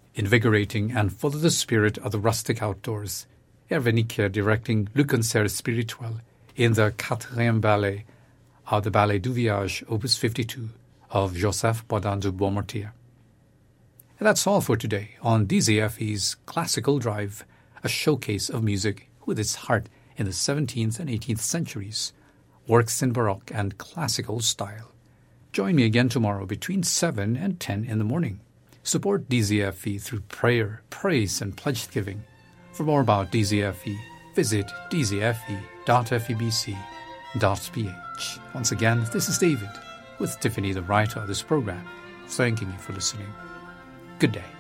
invigorating and full of the spirit of the rustic outdoors. Hervé Niquet directing Le Concert Spirituel in the 4e ballet of the Ballet du Village, Opus 52 of Joseph Bodin du Beaumartier. And that's all for today on DZFE's Classical Drive, a showcase of music with its heart in the 17th and 18th centuries, works in Baroque and classical style. Join me again tomorrow between 7 and 10 in the morning. Support DZFE through prayer, praise, and pledge giving. For more about DZFE, visit dzfe.febc.ph. Once again, this is David with Tiffany, the writer of this program, thanking you for listening. Good day.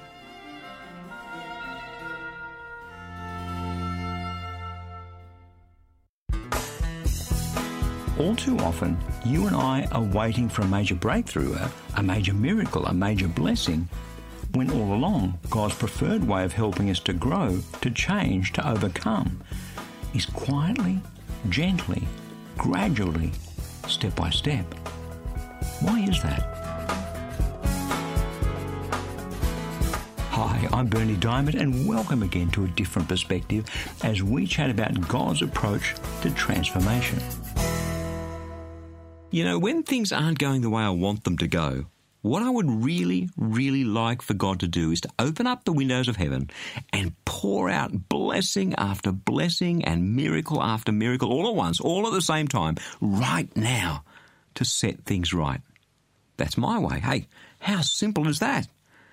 All too often, you and I are waiting for a major breakthrough, a major miracle, a major blessing, when all along, God's preferred way of helping us to grow, to change, to overcome, is quietly, gently, gradually, step by step. Why is that? Hi, I'm Bernie Diamond, and welcome again to A Different Perspective as we chat about God's approach to transformation. You know, when things aren't going the way I want them to go, what I would really, really like for God to do is to open up the windows of heaven and pour out blessing after blessing and miracle after miracle all at once, all at the same time, right now, to set things right. That's my way. Hey, how simple is that?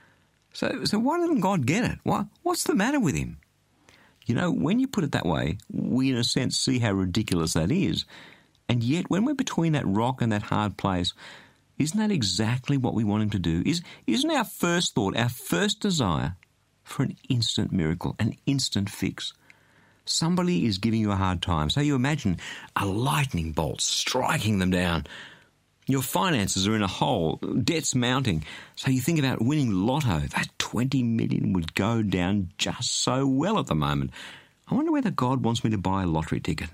So why doesn't God get it? What's the matter with him? You know, when you put it that way, we in a sense see how ridiculous that is. And yet, when we're between that rock and that hard place, isn't that exactly what we want him to do? Isn't our first thought, our first desire for an instant miracle, an instant fix? Somebody is giving you a hard time. So you imagine a lightning bolt striking them down. Your finances are in a hole, debt's mounting. So you think about winning lotto. That 20 million would go down just so well at the moment. I wonder whether God wants me to buy a lottery ticket.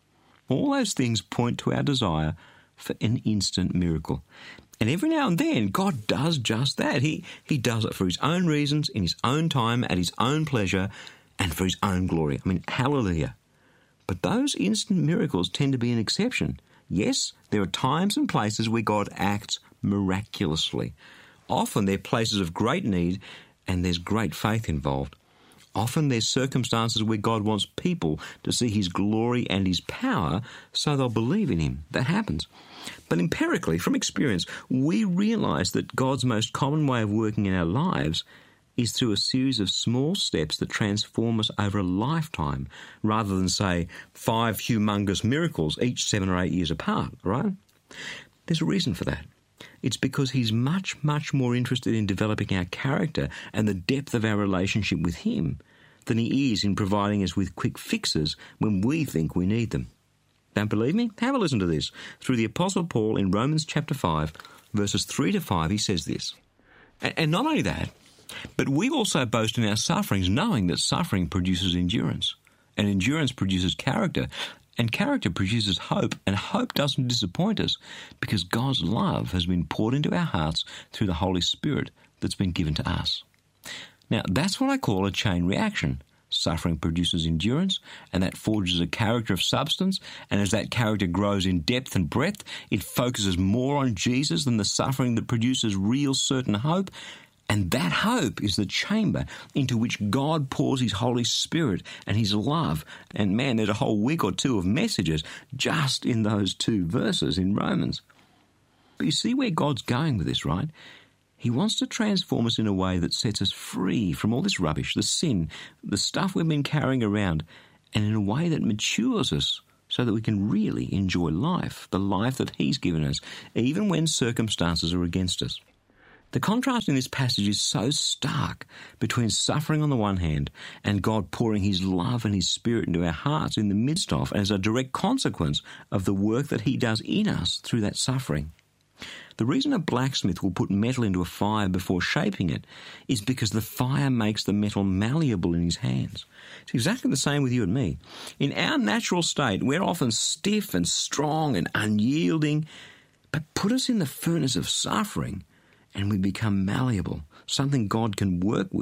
All those things point to our desire for an instant miracle. And every now and then, God does just that. He does it for his own reasons, in his own time, at his own pleasure, and for his own glory. I mean, hallelujah. But those instant miracles tend to be an exception. Yes, there are times and places where God acts miraculously. Often they're places of great need and there's great faith involved. Often there's circumstances where God wants people to see his glory and his power so they'll believe in him. That happens. But empirically, from experience, we realise that God's most common way of working in our lives is through a series of small steps that transform us over a lifetime, rather than, say, 5 humongous miracles, each 7 or 8 years apart, right? There's a reason for that. It's because he's much, much more interested in developing our character and the depth of our relationship with him than he is in providing us with quick fixes when we think we need them. Don't believe me? Have a listen to this. Through the Apostle Paul in Romans chapter 5, verses 3 to 5, he says this. And not only that, but we also boast in our sufferings, knowing that suffering produces endurance, and endurance produces character, and character produces hope, and hope doesn't disappoint us because God's love has been poured into our hearts through the Holy Spirit that's been given to us. Now, that's what I call a chain reaction. Suffering produces endurance, and that forges a character of substance, and as that character grows in depth and breadth, it focuses more on Jesus than the suffering that produces real certain hope. And that hope is the chamber into which God pours his Holy Spirit and his love. And man, there's a whole week or two of messages just in those 2 verses in Romans. But you see where God's going with this, right? He wants to transform us in a way that sets us free from all this rubbish, the sin, the stuff we've been carrying around, and in a way that matures us so that we can really enjoy life, the life that he's given us, even when circumstances are against us. The contrast in this passage is so stark between suffering on the one hand and God pouring his love and his Spirit into our hearts in the midst of, and as a direct consequence of the work that he does in us through that suffering. The reason a blacksmith will put metal into a fire before shaping it is because the fire makes the metal malleable in his hands. It's exactly the same with you and me. In our natural state, we're often stiff and strong and unyielding, but put us in the furnace of suffering and we become malleable, something God can work with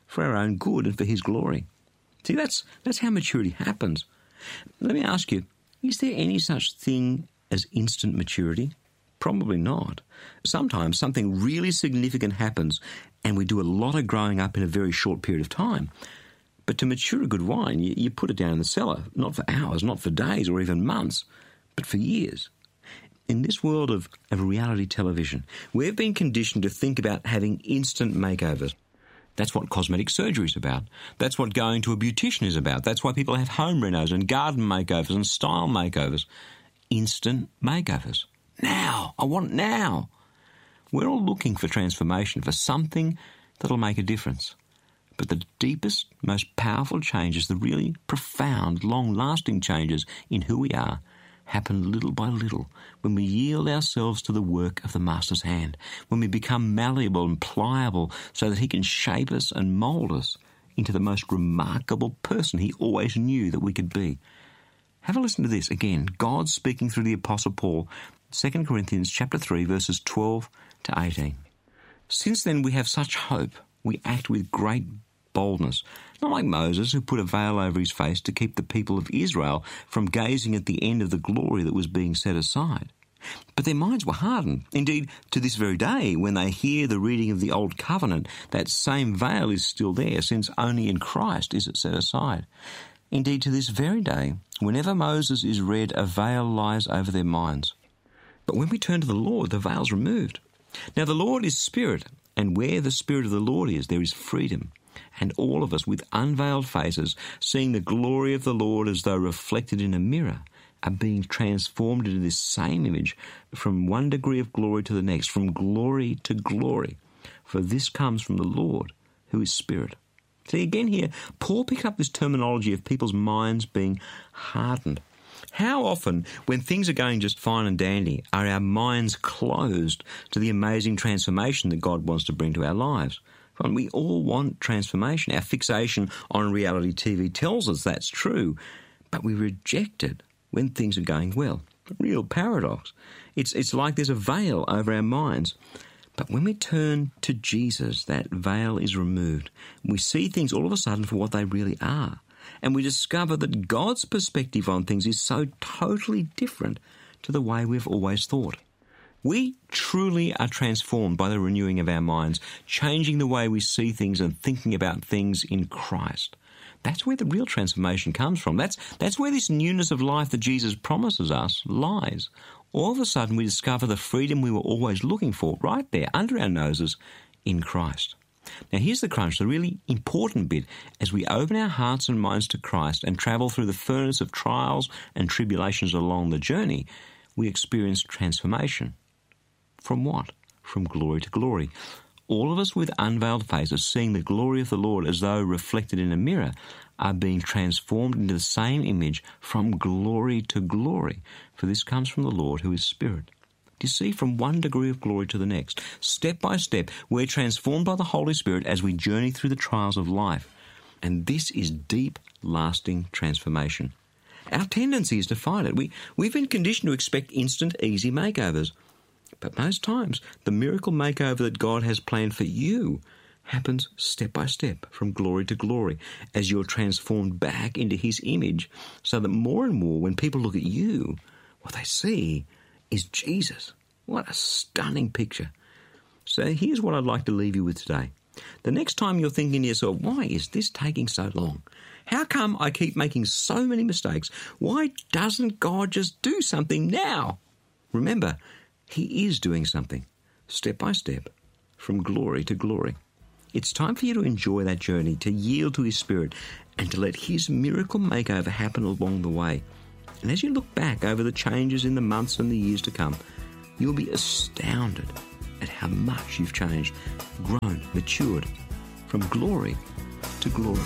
for our own good and for his glory. See, that's how maturity happens. Let me ask you, is there any such thing as instant maturity? Probably not. Sometimes something really significant happens and we do a lot of growing up in a very short period of time. But to mature a good wine, you put it down in the cellar, not for hours, not for days or even months, but for years. In this world of reality television, we've been conditioned to think about having instant makeovers. That's what cosmetic surgery is about. That's what going to a beautician is about. That's why people have home renos and garden makeovers and style makeovers. Instant makeovers. Now! I want it now! We're all looking for transformation, for something that'll make a difference. But the deepest, most powerful changes, the really profound, long-lasting changes in who we are, happen little by little when we yield ourselves to the work of the Master's hand, when we become malleable and pliable so that he can shape us and mould us into the most remarkable person he always knew that we could be. Have a listen to this again. God speaking through the Apostle Paul, 2 Corinthians chapter 3, verses 12 to 18. Since then we have such hope, we act with great boldness, not like Moses, who put a veil over his face to keep the people of Israel from gazing at the end of the glory that was being set aside. But their minds were hardened. Indeed, to this very day, when they hear the reading of the Old Covenant, that same veil is still there, since only in Christ is it set aside. Indeed, to this very day, whenever Moses is read, a veil lies over their minds. But when we turn to the Lord, the veil's removed. Now the Lord is Spirit, and where the Spirit of the Lord is, there is freedom. And all of us, with unveiled faces, seeing the glory of the Lord as though reflected in a mirror, are being transformed into this same image from one degree of glory to the next, from glory to glory. For this comes from the Lord, who is Spirit. See, again here, Paul picked up this terminology of people's minds being hardened. How often, when things are going just fine and dandy, are our minds closed to the amazing transformation that God wants to bring to our lives? And we all want transformation. Our fixation on reality TV tells us that's true, but we reject it when things are going well. A real paradox. It's like there's a veil over our minds. But when we turn to Jesus, that veil is removed. We see things all of a sudden for what they really are. And we discover that God's perspective on things is so totally different to the way we've always thought. We truly are transformed by the renewing of our minds, changing the way we see things and thinking about things in Christ. That's where the real transformation comes from. That's where this newness of life that Jesus promises us lies. All of a sudden we discover the freedom we were always looking for right there under our noses in Christ. Now here's the crunch, the really important bit. As we open our hearts and minds to Christ and travel through the furnace of trials and tribulations along the journey, we experience transformation. From what? From glory to glory. All of us with unveiled faces, seeing the glory of the Lord as though reflected in a mirror, are being transformed into the same image from glory to glory. For this comes from the Lord, who is Spirit. Do you see, from one degree of glory to the next, step by step, we're transformed by the Holy Spirit as we journey through the trials of life. And this is deep, lasting transformation. Our tendency is to fight it. We've been conditioned to expect instant, easy makeovers. But most times, the miracle makeover that God has planned for you happens step by step, from glory to glory, as you're transformed back into His image, so that more and more, when people look at you, what they see is Jesus. What a stunning picture. So here's what I'd like to leave you with today. The next time you're thinking to yourself, why is this taking so long? How come I keep making so many mistakes? Why doesn't God just do something now? Remember, He is doing something, step by step, from glory to glory. It's time for you to enjoy that journey, to yield to His Spirit, and to let His miracle makeover happen along the way. And as you look back over the changes in the months and the years to come, you'll be astounded at how much you've changed, grown, matured, from glory to glory.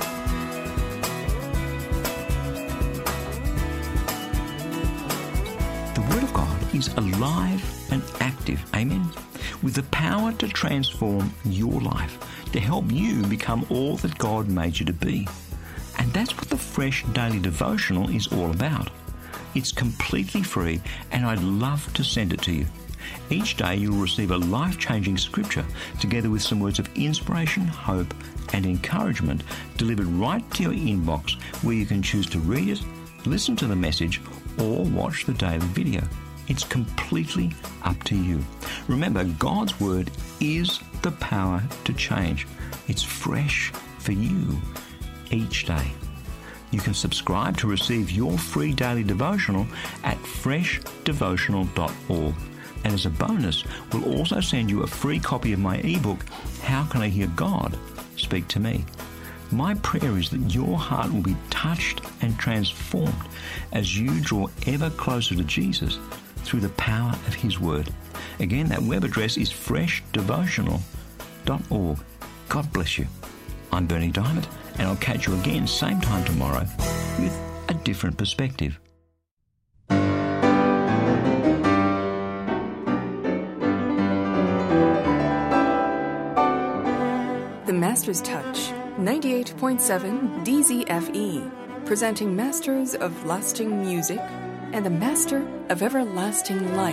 The Word of God is alive and active, amen, with the power to transform your life, to help you become all that God made you to be. And that's what the Fresh Daily Devotional is all about. It's completely free, and I'd love to send it to you. Each day you'll receive a life-changing scripture together with some words of inspiration, hope and encouragement delivered right to your inbox, where you can choose to read it, listen to the message or watch the daily video. It's completely up to you. Remember, God's Word is the power to change. It's fresh for you each day. You can subscribe to receive your free daily devotional at freshdevotional.org. And as a bonus, we'll also send you a free copy of my ebook, How Can I Hear God Speak to Me? My prayer is that your heart will be touched and transformed as you draw ever closer to Jesus through the power of His Word. Again, that web address is freshdevotional.org. God bless you. I'm Berni Dymet, and I'll catch you again same time tomorrow with a different perspective. The Master's Touch, 98.7 DZFE, presenting Masters of Lasting Music and the Master of Everlasting Life.